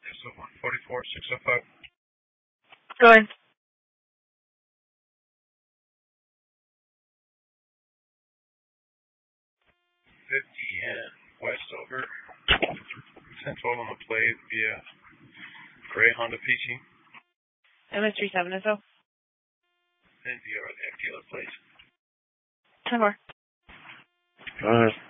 So 144, 605. Go ahead. 50 and west over. Central on the plate via gray Honda PT. MS37 or so. And via the dealer plate. 10 more. Go ahead.